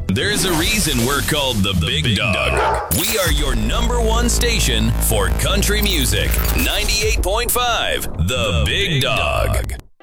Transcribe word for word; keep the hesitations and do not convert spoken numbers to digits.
There's a reason we're called the Big, Big Dog. Dog. We are your number one station for country music. ninety-eight point five, The, the Big, Big Dog. Dog.